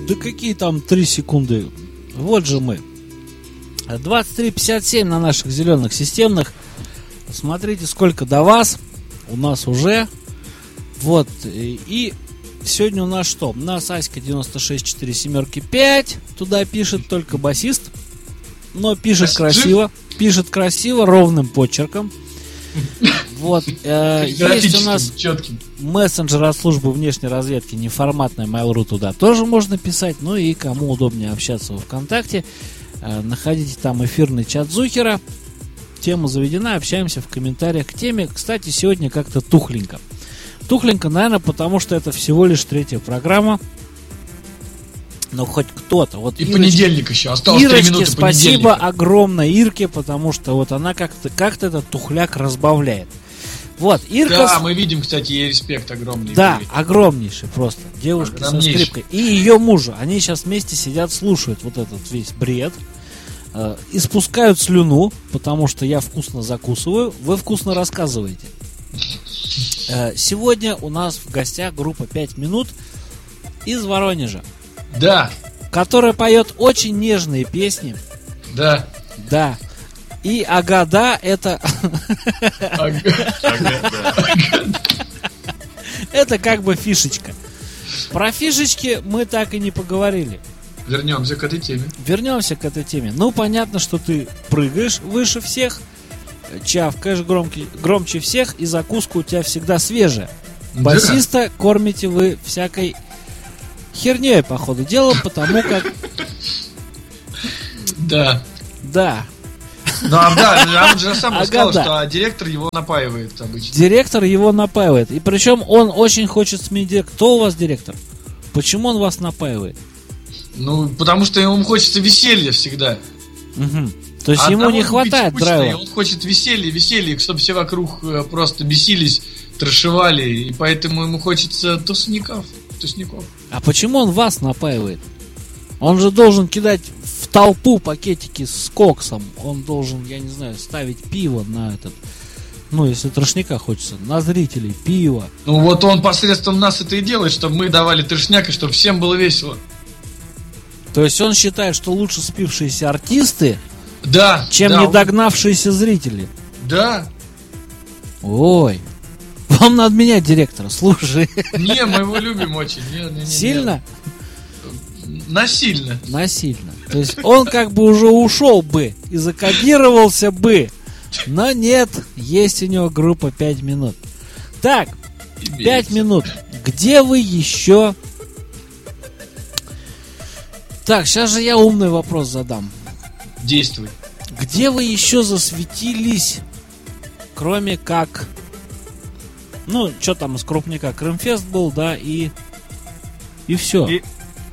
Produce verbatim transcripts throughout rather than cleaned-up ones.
Да какие там три секунды? Вот же мы. двадцать три пятьдесят семь на наших зеленых системных. Смотрите, сколько до вас. У нас уже. Вот. И сегодня у нас что? У нас Аська девяносто шесть четыре семерки пять. Туда пишет только басист. Но пишет красиво. Пишет красиво, ровным почерком. Вот. Э, есть у нас четким. Мессенджер от службы внешней разведки, неформатная Mail.ru, туда тоже можно писать. Ну и кому удобнее общаться во ВКонтакте, э, находите там эфирный чат Зухера. Тема заведена, общаемся в комментариях к теме. Кстати, сегодня как-то тухленько. Тухленько, наверное, потому что это всего лишь третья программа. Но хоть кто-то. Вот и Ирочке, понедельник еще. Осталось Ирочке три минуты спасибо огромное Ирке, потому что вот она как-то, как-то этот тухляк разбавляет. Вот, Ирка... Да, мы видим, кстати, ей респект огромный. Да, привет. огромнейший просто. Девушка со скрипкой. И ее мужа. Они сейчас вместе сидят, слушают вот этот весь бред. Э, испускают слюну, потому что я вкусно закусываю. Вы вкусно рассказываете. Э, сегодня у нас в гостях группа пять минут из Воронежа. Да. Которая поет очень нежные песни. Да. Да. И Агада это... Это как бы фишечка. Про фишечки мы так и не поговорили. Вернемся к этой теме. Вернемся к этой теме. Ну, понятно, что ты прыгаешь выше всех, чавкаешь громче, громче всех, и закуска у тебя всегда свежая. Басиста кормите вы всякой херней, по ходу дела, потому как... Да. Да. Ну, а, да, он же сам Ага, сказал, да. что директор его напаивает обычно. Директор его напаивает. И причем он очень хочет сменить директора. Кто у вас директор? Почему он вас напаивает? Ну, потому что ему хочется веселья всегда. Угу. То есть а ему не хватает драйва. Он хочет веселья, веселья, чтобы все вокруг просто бесились, трошевали. И поэтому ему хочется тусняков. тусняков. А почему он вас напаивает? Он же должен кидать в толпу пакетики с коксом. Он должен, я не знаю, ставить пиво на этот... Ну, если трошняка хочется, на зрителей, пиво. Ну, вот он посредством нас это и делает, чтобы мы давали трошняк, и чтобы всем было весело. То есть он считает, что лучше спившиеся артисты, да, чем да, не догнавшиеся зрители. Да. Ой. Вам надо менять директора, слушай. Не, мы его любим очень. Не, не, не, Сильно? Не. Насильно. Насильно. То есть он как бы уже ушел бы и закодировался бы. Но нет, есть у него группа пять минут. Так, пять минут. Где вы еще... Так, сейчас же я умный вопрос задам. Действуй. Где вы еще засветились, кроме как... Ну, что там из крупника? Крымфест был, да, и... И все. И...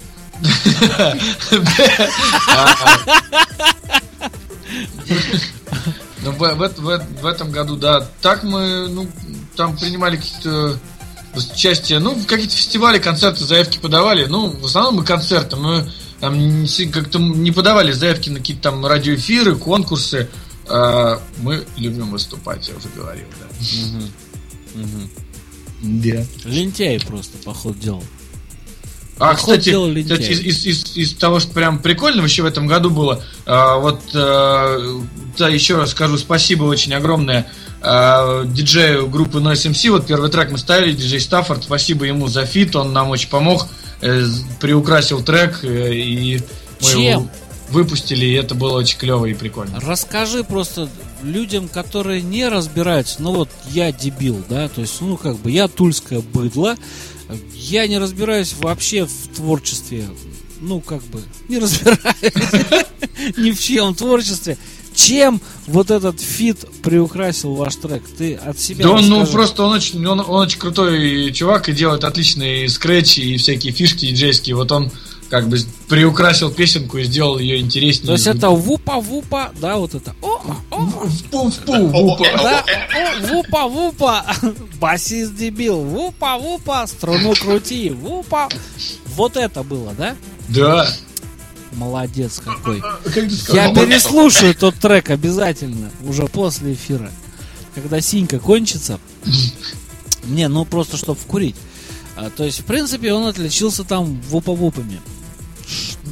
Ну, в, в, в, в этом году, да. Так мы, ну, там принимали какие-то участия, ну, в какие-то фестивали, концерты, заявки подавали. Ну, в основном мы концерты. Мы там как-то не подавали заявки на какие-то там радиоэфиры, конкурсы. А мы любим выступать, я уже говорил, да. Угу. Угу. Да. Лентяй просто, походу, делал. А, кстати, кстати из, из, из, из того, что прям прикольно вообще в этом году было, а, вот, а, да, еще раз скажу спасибо очень огромное а, диджею группы Noise эм си. Вот первый трек мы ставили, диджей Стаффорд, спасибо ему за фит, он нам очень помог, э, приукрасил трек, э, и мы Чем? его выпустили, и это было очень клево и прикольно. Расскажи просто людям, которые не разбираются, ну вот я дебил, да, то есть, ну как бы я тульское быдло. Я не разбираюсь вообще в творчестве. Ну, как бы, не разбираюсь ни в чьем творчестве. Чем вот этот фит приукрасил ваш трек? Ты от себя Да он, расскажи. ну, просто он очень, он, он очень крутой чувак и делает отличные скретчи и всякие фишки диджейские. Вот он как бы приукрасил песенку и сделал ее интереснее. То есть это вупа-вупа, да, вот это. Впу-впу, вупа. Да, вупа-вупа. Басист дебил. Вупа-вупа, струну крути. Вупа. Вот это было, да? Да. Молодец какой. Я переслушаю тот трек обязательно уже после эфира. Когда синька кончится. Не, ну просто чтобы вкурить. А, то есть, в принципе, он отличился там вупа-вупами.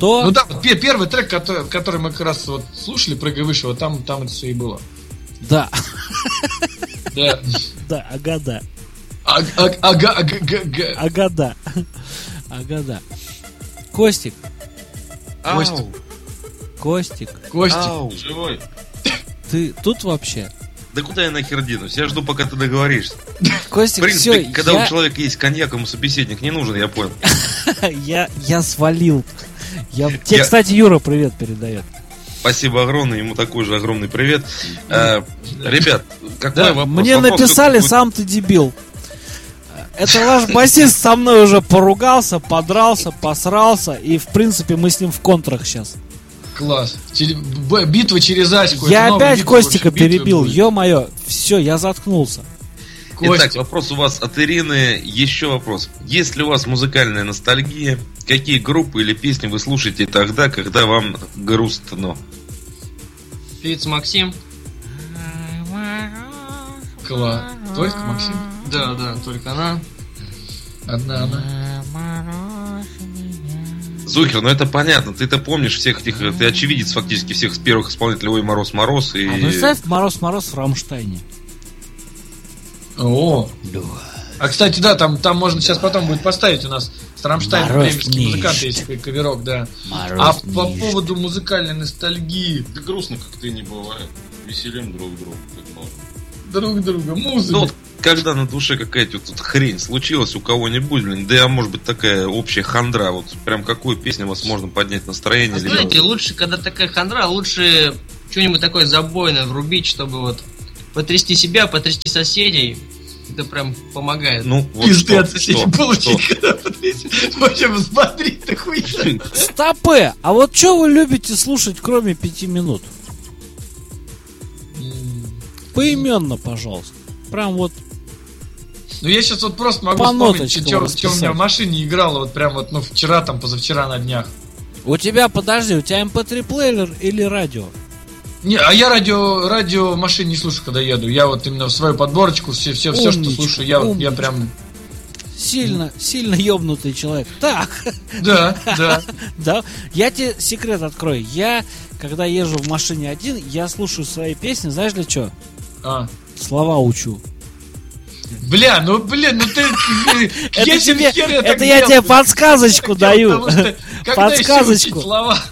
Что? Ну да, вот первый трек, который, который мы как раз вот слушали, «Прыгай выше», вот там, там это все и было. Да. Да. Да, ага, да. Ага, ага, ага, ага. Ага, да. Ага, да. Костик. Костик. Костик. Костик. Живой. Ты тут вообще? Да куда я нахер денусь? Я жду, пока ты договоришься. Костик, в принципе, все, когда я... у человека есть коньяк, ему собеседник не нужен, я понял. я, я свалил. Я... Тебе, Я... кстати, Юра привет передает. Спасибо огромное, ему такой же огромный привет. А, ребят, какой да, вопрос? Мне вопрос написали, будет... сам ты дебил. Это ваш басист со мной уже поругался, подрался, посрался, и в принципе мы с ним в контрах сейчас. Класс. Битва через Аську. Я опять Костика перебил, ё-моё. Все, я заткнулся. Итак, вопрос у вас от Ирины. Еще вопрос. Есть ли у вас музыкальная ностальгия? Какие группы или песни вы слушаете тогда, когда вам грустно? Певица Максим. Класс. Только Максим? Да, да, только она. Одна она. Зухер, ну это понятно, ты-то помнишь всех этих, ты очевидец фактически всех первых исполнителей «Ой, Мороз, Мороз» и... А представь, «Мороз, Мороз» в Рамштайне. О, да. А кстати, да, там, там можно сейчас потом будет поставить у нас с Рамштайном бременские музыканты, есть каверок, да. Мороз а ништ. По поводу музыкальной ностальгии. Да грустно как-то не бывает. Веселим друг друга, как можно. Друг друга, музыка. Ну, вот, когда на душе какая-то вот, вот хрень случилась у кого-нибудь, блин, да, может быть, такая общая хандра, вот прям какую песню вас можно поднять настроение? А знаете, или... лучше, когда такая хандра, лучше что-нибудь такое забойное врубить, чтобы вот потрясти себя, потрясти соседей. Это прям помогает. Ну, вот пизды что, от соседей что, получить, что? когда потрясти. В общем, смотри, ты хуйня. Стопэ! А вот что вы любите слушать, кроме пяти минут? Поименно, пожалуйста. Прям вот. Ну я сейчас вот просто могу вспомнить, что у меня в машине играло вот прям вот, ну вчера там, позавчера на днях. У тебя, подожди, у тебя эм пэ три плеер или радио? Не, а я радио, радио в машине не слушаю, когда еду. Я вот именно в свою подборочку, все, все, все что слушаю, я, вот, я прям... Сильно, сильно ёбнутый человек. Так. Да, да. Да. Я тебе секрет открою. Я, когда езжу в машине один, я слушаю свои песни, знаешь для чего? А. Слова учу. Бля, ну блин, ну ты... Это, тебе, это я тебе подсказочку даю. Подсказочку.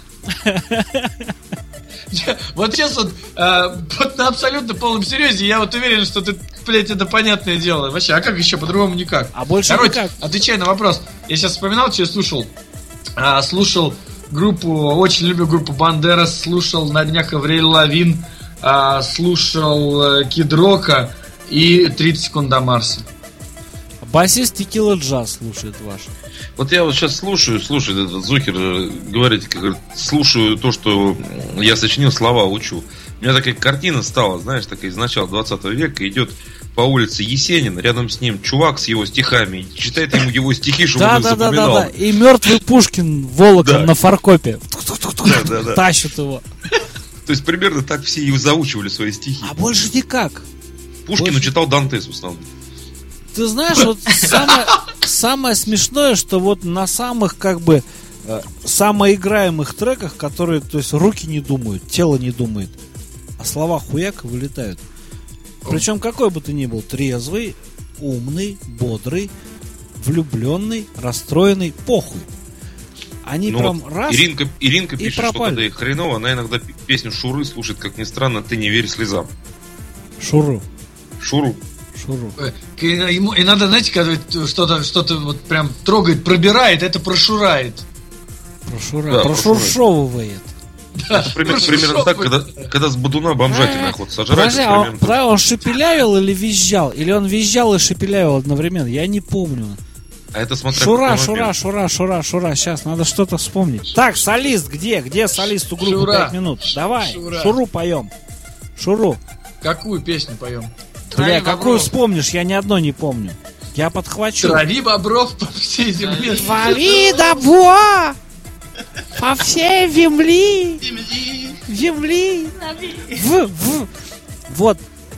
Вот сейчас вот, э, вот на абсолютно полном серьезе, я вот уверен, что ты, блядь, это понятное дело. Вообще, а как еще по-другому никак? А больше Короче, никак. Отвечай на вопрос. Я сейчас вспоминал, что я слушал. А, слушал группу, очень люблю группу Бандерас, слушал на днях Авриль Лавин, а, слушал Кид Рока и тридцать секунд до Марса. Басист Текила Джаз слушает ваш. Вот я вот сейчас слушаю, слушаю, этот Зухер говорит, как, слушаю то, что я сочинил, слова учу. У меня такая картина стала, знаешь, такая из начала двадцатого века, идет по улице Есенин, рядом с ним чувак с его стихами, читает ему его стихи, чтобы он их запоминал. Да, да, да, и мертвый Пушкин волоком на фаркопе тащит его. То есть примерно так все и заучивали свои стихи. А больше никак. Пушкин читал Дантес в основном. Ты знаешь, вот самое, самое смешное, что вот на самых как бы э, самоиграемых треках, которые, то есть руки не думают, тело не думает, а слова хуяк вылетают. Причем какой бы ты ни был, трезвый, умный, бодрый, влюбленный, расстроенный, похуй. Они ну прям вот раз Иринка, Иринка и пишет, пропали. Что когда ей хреново, она иногда песню Шуры слушает, как ни странно, «Ты не верь слезам». Шуру. Шуру. Шуру. Ему, и надо, знаете, когда что-то, что-то вот прям трогает, пробирает, это прошурает. Прошура... Да, прошуршовывает. Да, это примерно, примерно так, когда, когда с бодуна бомжатина охота сожрать. Подожди, а он, да, он шепелявил или визжал? Или он визжал и шепелявил одновременно? Я не помню. А это смотря Шура, шура, шура, шура, шура. Сейчас надо что-то вспомнить. Так, солист где? Где солист у группы Шура. пять минут? Давай, Шура. Шуру поем. Шуру. Какую песню поем? Бля, какую вспомнишь? Я ни одной не помню. Я подхвачу. Трави бобров по всей земле. Трави добро по всей земле. Земли. В, в. Вот.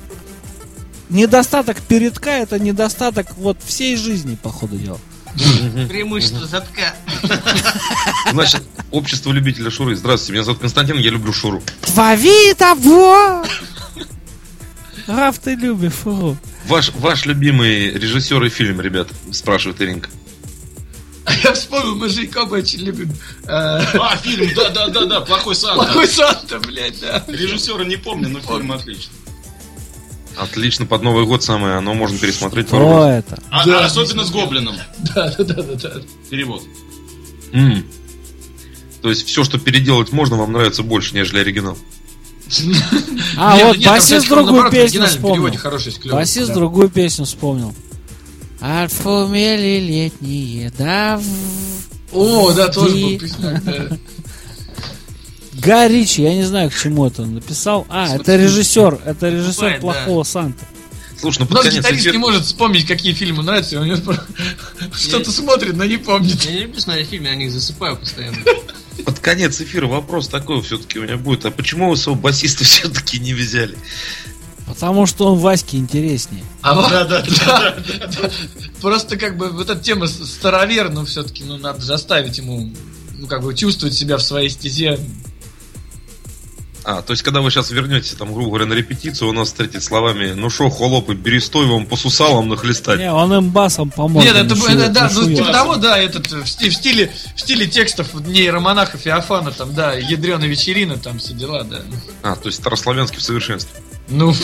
Недостаток передка — это недостаток вот всей жизни, по ходу дела. Преимущество задка. Значит, общество любителя Шуры. Здравствуйте, меня зовут Константин, я люблю Шуру. Твои того! Раф, ты любишь Шуру. Ваш, ваш любимый режиссер и фильм, ребят, спрашивает Иринка. А я вспомнил, мы с Жейком очень любим. А, фильм, да-да-да-да, «Плохой Санта». «Плохой Санта», блядь, да. Режиссера не помню, но фильм отличный. Отлично, под Новый год самое, оно можно пересмотреть. Что это? А, Да, а особенно с Гоблином. Да-да-да-да. Перевод. М. То есть все, что переделать можно, вам нравится больше, нежели оригинал. А, Нет, вот нет, там, басист кстати, другую наоборот, в песню оригинальном вспомнил. переводе хороший, клёвый, Басист да. другую песню вспомнил. Отфумели летние, да. О, да, тоже был песняк, да. Гай Ричи, я не знаю, к чему это он написал. А, это режиссер, это режиссер Бывает, «Плохого Санты». Слушай, ну У под нас конец гитарист эфира... не может вспомнить, какие фильмы нравятся, у него что-то смотрит, но не помнит. Я не люблю смотреть фильмы, я на них засыпаю постоянно. Под конец эфира вопрос такой все-таки у меня будет. А почему вы своего басиста все-таки не взяли? Потому что он Ваське интереснее. А вот- Да, да, да. да. Просто как бы вот эта тема старовер, но все-таки ну, надо же оставить ему, ну как бы чувствовать себя в своей стезе. А, то есть, когда вы сейчас вернетесь, там, грубо говоря, на репетицию, у нас встретить словами: ну шо, холопы, берестой вам по сусалам нахлестать. Не, он им басом поможет. Нет, это, нашу- это да, ну нашу типа я. того, да, этот в, сти- в стиле в стиле текстов нейромонаха Феофана, там, да, ядреная вечерина, там все дела, да. А, то есть старославянский в совершенстве. Ну,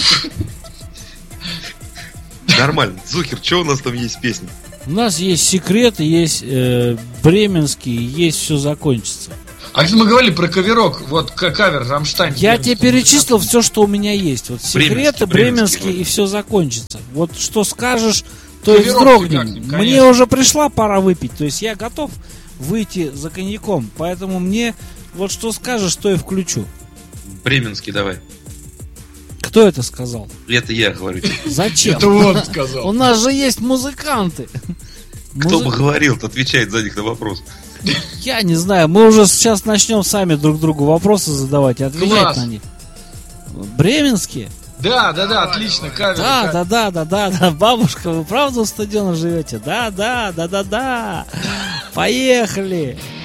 Нормально. Зухер, что у нас там есть песни? У нас есть секреты, есть э, бременские, есть все закончится. а если мы говорили про каверок, вот к- кавер Рамштайн. Я тебе перечислил все, что у меня есть. Вот секреты, Бременские, бременские, бременские. и все закончится. Вот что скажешь, то и Каверок вздрогнем. фигакнем, Мне конечно. уже пришла пора выпить. То есть я готов выйти за коньяком. Поэтому мне вот что скажешь, то и включу. Бременский давай. Кто это сказал? Это я говорю тебе. Зачем? Это он У сказал. нас же есть музыканты. Кто Музы- бы говорил, отвечает за них на вопрос. Я не знаю, мы уже сейчас начнем сами друг другу вопросы задавать и отвечать Класс. на них. Бременские? Да, да, да, отлично, кавер. Да, кавер. да, да, да, да, да. Бабушка, вы правда у стадиона живете? Да, да, да, да, да. Поехали.